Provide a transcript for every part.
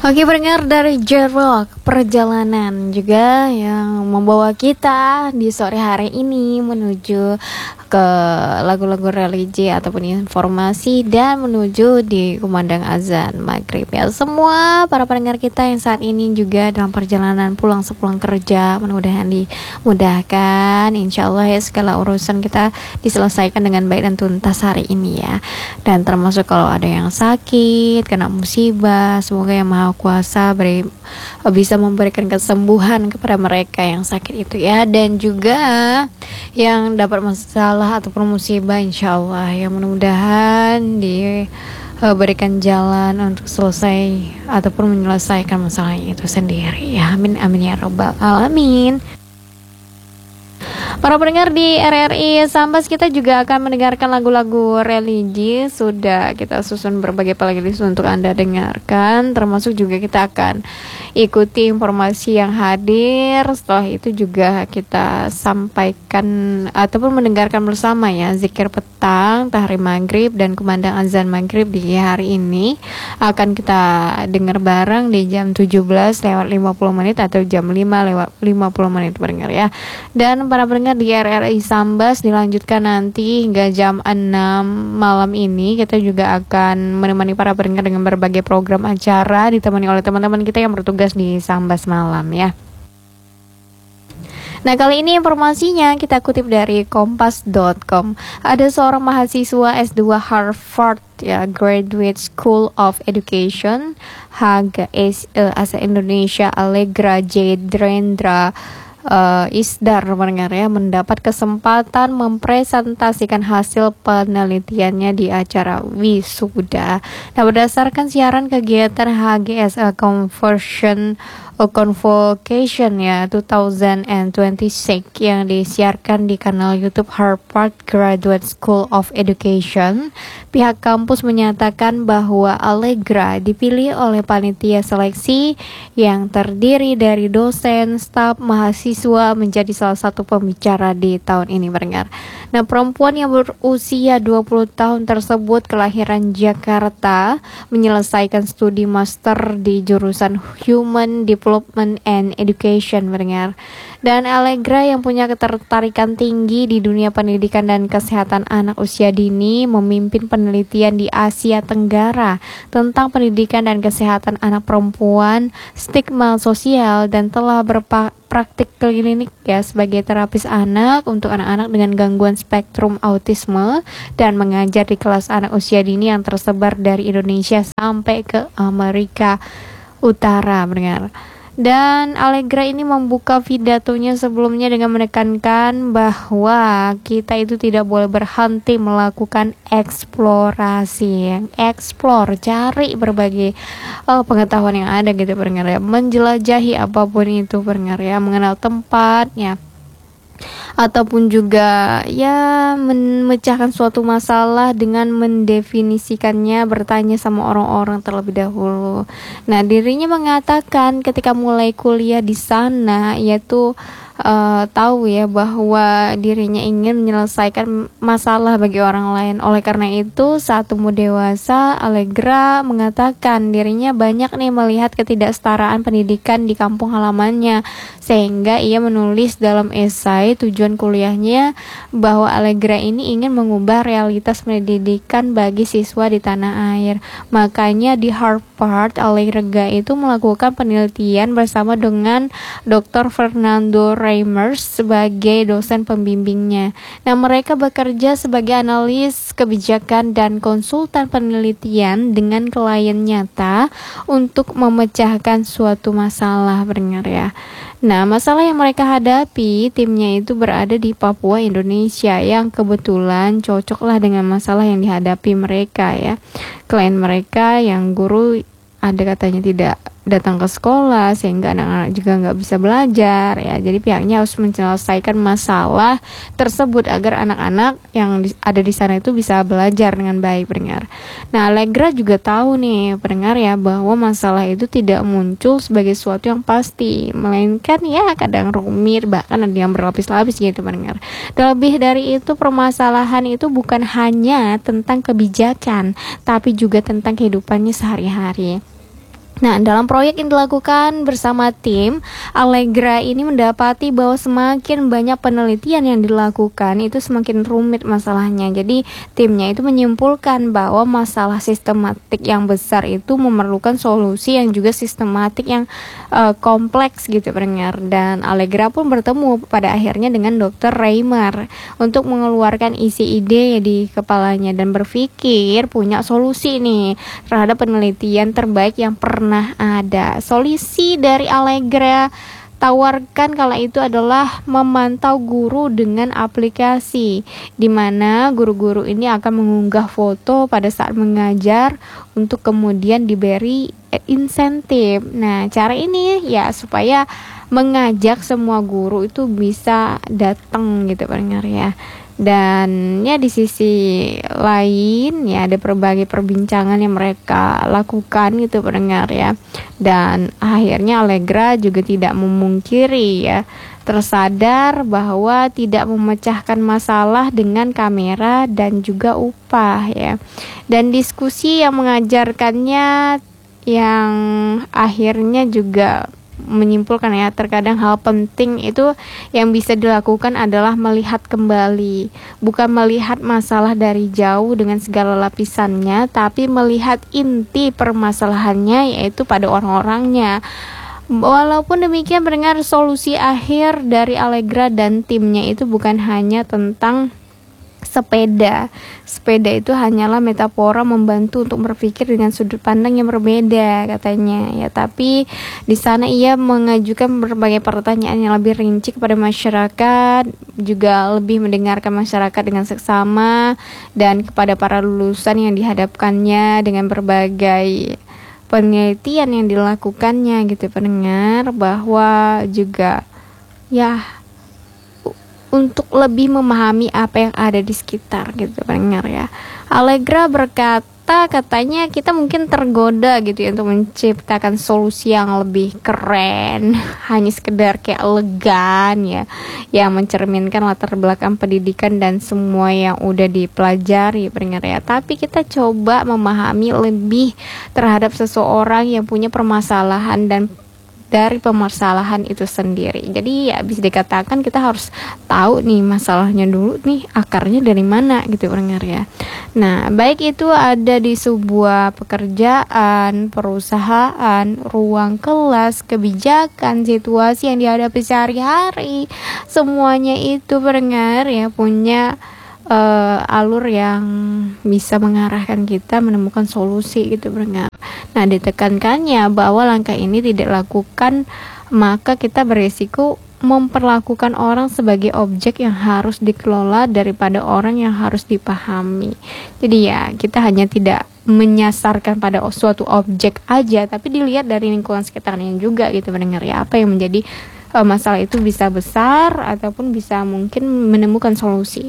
Oke, pendengar dari J-Rock, perjalanan juga yang membawa kita di sore hari ini menuju ke lagu-lagu religi ataupun informasi dan menuju di kumandang azan maghrib ya. Semua para pendengar kita yang saat ini juga dalam perjalanan pulang sepulang kerja, mudah-mudahan dimudahkan, insya Allah ya, segala urusan kita diselesaikan dengan baik dan tuntas hari ini ya. Dan termasuk kalau ada yang sakit, kena musibah, semoga yang Maha Kuasa bisa memberikan kesembuhan kepada mereka yang sakit itu ya. Dan juga yang dapat masalah ataupun musibah, insya Allah ya, mudah-mudahan diberikan jalan untuk selesai ataupun menyelesaikan masalah itu sendiri ya. Amin amin ya robbal alamin. Para pendengar di RRI Sambas, kita juga akan mendengarkan lagu-lagu religi. Sudah kita susun berbagai playlist untuk Anda dengarkan. Termasuk juga kita akan ikuti informasi yang hadir. Setelah itu juga kita sampaikan ataupun mendengarkan bersama ya, zikir petang, tahrim maghrib, dan kumandang azan maghrib di hari ini. Akan kita dengar bareng di jam 17:50 atau jam 5:50 pendengar ya. Dan para pendengar di RRI Sambas dilanjutkan nanti hingga jam 6 malam ini. Kita juga akan menemani para pendengar dengan berbagai program acara, ditemani oleh teman-teman kita yang bertugas di Sambas malam ya. Nah, kali ini informasinya kita kutip dari kompas.com. Ada seorang mahasiswa S2 Harvard ya, Graduate School of Education Asa Indonesia, Allegra J. Drendra Isdar mendengar ya, mendapat kesempatan mempresentasikan hasil penelitiannya di acara wisuda. Nah, berdasarkan siaran kegiatan HGS Convocation ya 2026 yang disiarkan di kanal YouTube Harvard Graduate School of Education, pihak kampus menyatakan bahwa Allegra dipilih oleh panitia seleksi yang terdiri dari dosen, staf, mahasiswa menjadi salah satu pembicara di tahun ini mendengar. Nah, perempuan yang berusia 20 tahun tersebut kelahiran Jakarta, menyelesaikan studi master di jurusan Human Development and Education mendengar. Dan Allegra yang punya ketertarikan tinggi di dunia pendidikan dan kesehatan anak usia dini, memimpin penelitian di Asia Tenggara tentang pendidikan dan kesehatan anak perempuan, stigma sosial, dan telah berpraktik klinik ya sebagai terapis anak untuk anak-anak dengan gangguan spektrum autisme dan mengajar di kelas anak usia dini yang tersebar dari Indonesia sampai ke Amerika Utara mendengar. Dan Allegra ini membuka pidatonya sebelumnya dengan menekankan bahwa kita itu tidak boleh berhenti melakukan eksplorasi, cari berbagai pengetahuan yang ada gitu pendengar ya, menjelajahi apapun itu pendengar ya, mengenal tempatnya ataupun juga ya memecahkan suatu masalah dengan mendefinisikannya, bertanya sama orang-orang terlebih dahulu. Nah, dirinya mengatakan ketika mulai kuliah di sana yaitu tahu ya bahwa dirinya ingin menyelesaikan masalah bagi orang lain. Oleh karena itu, saat tumbuh dewasa, Allegra mengatakan dirinya banyak nih melihat ketidaksetaraan pendidikan di kampung halamannya, sehingga ia menulis dalam esai tujuan kuliahnya bahwa Allegra ini ingin mengubah realitas pendidikan bagi siswa di tanah air. Makanya di Harvard, Allegra itu melakukan penelitian bersama dengan Dr. Fernando Reimers sebagai dosen pembimbingnya. Nah, mereka bekerja sebagai analis kebijakan dan konsultan penelitian dengan klien nyata untuk memecahkan suatu masalah pendengar ya. Nah, masalah yang mereka hadapi, timnya itu berada di Papua, Indonesia, yang kebetulan cocoklah dengan masalah yang dihadapi mereka ya. Klien mereka yang guru ada katanya tidak datang ke sekolah sehingga anak-anak juga nggak bisa belajar ya. Jadi pihaknya harus menyelesaikan masalah tersebut agar anak-anak yang ada di sana itu bisa belajar dengan baik pendengar. Nah, Allegra juga tahu nih pendengar ya bahwa masalah itu tidak muncul sebagai sesuatu yang pasti, melainkan ya kadang rumit, bahkan ada yang berlapis-lapis gitu pendengar. Dan lebih dari itu, permasalahan itu bukan hanya tentang kebijakan tapi juga tentang kehidupannya sehari-hari. Nah, dalam proyek yang dilakukan bersama tim, Allegra ini mendapati bahwa semakin banyak penelitian yang dilakukan, itu semakin rumit masalahnya. Jadi, timnya itu menyimpulkan bahwa masalah sistematik yang besar itu memerlukan solusi yang juga sistematik yang kompleks gitu pendengar. Dan Allegra pun bertemu pada akhirnya dengan Dr. Reimer untuk mengeluarkan isi ide di kepalanya dan berpikir punya solusi nih terhadap penelitian terbaik yang pernah ada. Solusi dari Allegra tawarkan kala itu adalah memantau guru dengan aplikasi, di mana guru-guru ini akan mengunggah foto pada saat mengajar untuk kemudian diberi insentif. Nah, cara ini ya supaya mengajak semua guru itu bisa datang gitu pendengar ya. Dan ya di sisi lain ya ada berbagai perbincangan yang mereka lakukan gitu pendengar ya. Dan akhirnya Allegra juga tidak memungkiri ya, tersadar bahwa tidak memecahkan masalah dengan kamera dan juga upah ya. Dan diskusi yang mengajarkannya yang akhirnya juga menyimpulkan ya, terkadang hal penting itu yang bisa dilakukan adalah melihat kembali, bukan melihat masalah dari jauh dengan segala lapisannya, tapi melihat inti permasalahannya, yaitu pada orang-orangnya. Walaupun demikian, mendengar solusi akhir dari Allegra dan timnya itu bukan hanya tentang sepeda itu hanyalah metafora membantu untuk berpikir dengan sudut pandang yang berbeda katanya ya, tapi di sana ia mengajukan berbagai pertanyaan yang lebih rinci kepada masyarakat, juga lebih mendengarkan masyarakat dengan seksama, dan kepada para lulusan yang dihadapkannya dengan berbagai penelitian yang dilakukannya gitu pendengar, bahwa juga ya untuk lebih memahami apa yang ada di sekitar gitu pendengar ya. Allegra berkata, katanya kita mungkin tergoda gitu ya untuk menciptakan solusi yang lebih keren, hanya sekedar kayak elegan ya, yang mencerminkan latar belakang pendidikan dan semua yang udah dipelajari pendengar ya. Tapi kita coba memahami lebih terhadap seseorang yang punya permasalahan dan dari permasalahan itu sendiri. Jadi ya bisa dikatakan kita harus tahu nih masalahnya dulu nih, akarnya dari mana gitu pendengar ya. Nah, baik itu ada di sebuah pekerjaan, perusahaan, ruang kelas, kebijakan, situasi yang dihadapi sehari-hari, semuanya itu pendengar ya punya alur yang bisa mengarahkan kita menemukan solusi gitu pendengar. Nah, ditekankannya bahwa langkah ini tidak dilakukan, maka kita beresiko memperlakukan orang sebagai objek yang harus dikelola daripada orang yang harus dipahami. Jadi ya, kita hanya tidak menyasarkan pada suatu objek aja, tapi dilihat dari lingkungan sekitarnya juga gitu mendengar ya, apa yang menjadi masalah itu bisa besar ataupun bisa mungkin menemukan solusi.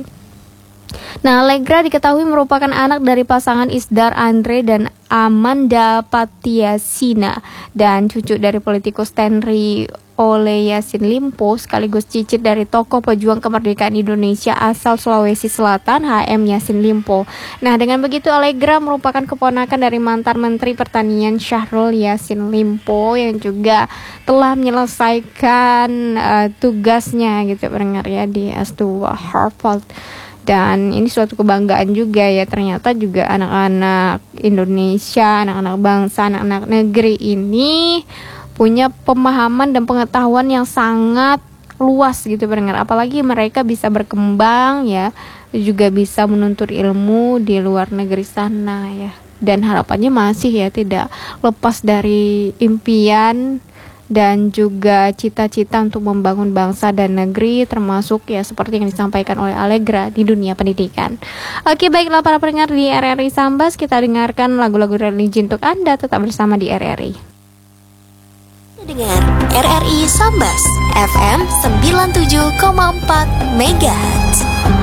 Nah, Allegra diketahui merupakan anak dari pasangan Isdar Andre dan Amanda Patiasina, dan cucu dari politikus Tenri Ole Yassin Limpo, sekaligus cicit dari tokoh pejuang kemerdekaan Indonesia asal Sulawesi Selatan, HM Yassin Limpo. Nah, dengan begitu Allegra merupakan keponakan dari mantan Menteri Pertanian Syahrul Yassin Limpo yang juga telah menyelesaikan tugasnya gitu pendengar ya di S2 Harvard. Dan ini suatu kebanggaan juga ya, ternyata juga anak-anak Indonesia, anak-anak bangsa, anak-anak negeri ini punya pemahaman dan pengetahuan yang sangat luas gitu pendengar. Apalagi mereka bisa berkembang ya, juga bisa menuntut ilmu di luar negeri sana ya. Dan harapannya masih ya tidak lepas dari impian dan juga cita-cita untuk membangun bangsa dan negeri, termasuk ya seperti yang disampaikan oleh Allegra di dunia pendidikan. Oke, baiklah para pendengar di RRI Sambas, kita dengarkan lagu-lagu religi untuk Anda, tetap bersama di RRI. Dengar RRI Sambas FM 97,4 MHz.